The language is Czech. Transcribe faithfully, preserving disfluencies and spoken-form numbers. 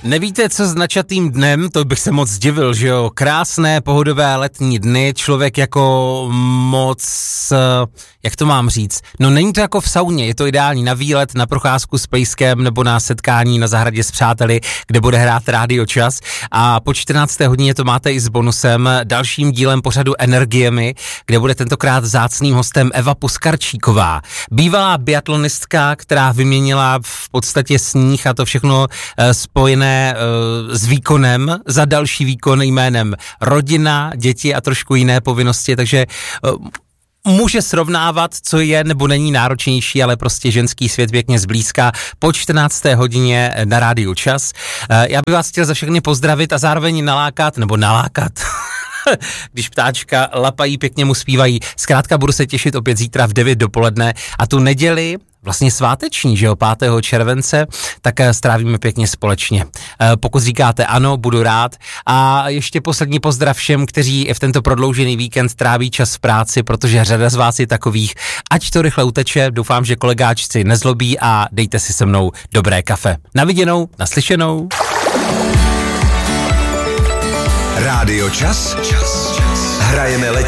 Nevíte, co s načatým dnem? To bych se moc divil, že jo? Krásné, pohodové letní dny, člověk jako moc, jak to mám říct? No není to jako v sauně, je to ideální na výlet, na procházku s pejskem nebo na setkání na zahradě s přáteli, kde bude hrát Rádio Čas. A po čtrnácté hodině to máte i s bonusem, dalším dílem pořadu Energiemi, kde bude tentokrát vzácným hostem Eva Puskarčíková. Bývalá biatlonistka, která vyměnila v podstatě sníh a to všechno spojené s výkonem za další výkon jménem rodina, děti a trošku jiné povinnosti, takže může srovnávat, co je nebo není náročnější, ale prostě ženský svět pěkně zblízka po čtrnácté hodině na Rádiu Čas. Já bych vás chtěl za všechny pozdravit a zároveň nalákat, nebo nalákat, když ptáčka lapají, pěkně mu zpívají. Zkrátka budu se těšit opět zítra v devět dopoledne a tu neděli, vlastně sváteční, že jo, pátého července, tak strávíme pěkně společně. Pokud říkáte ano, budu rád. A ještě poslední pozdrav všem, kteří v tento prodloužený víkend tráví čas v práci, protože řada z vás je takových, ať to rychle uteče, doufám, že kolegáčci nezlobí a dejte si se mnou dobré kafe. Na viděnou, naslyšenou. Rádio Čas. Čas. Hrajeme letní